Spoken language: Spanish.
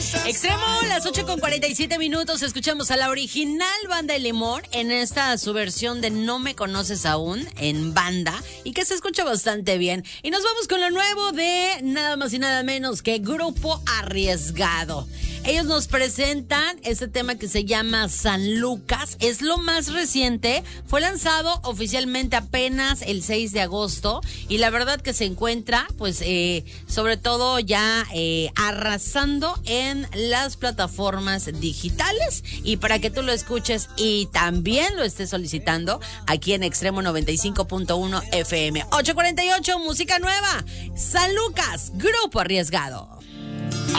Extremo, las 8:47 escuchamos a la original Banda El Limón en esta su versión de No Me Conoces Aún en banda y que se escucha bastante bien. Y nos vamos con lo nuevo de nada más y nada menos que Grupo Arriesgado. Ellos nos presentan este tema que se llama San Lucas. Es lo más reciente. Fue lanzado oficialmente apenas el 6 de agosto. Y la verdad que se encuentra, pues, sobre todo ya arrasando en las plataformas digitales. Y para que tú lo escuches y también lo estés solicitando aquí en Extremo 95.1 FM. 8:48, música nueva. San Lucas, Grupo Arriesgado.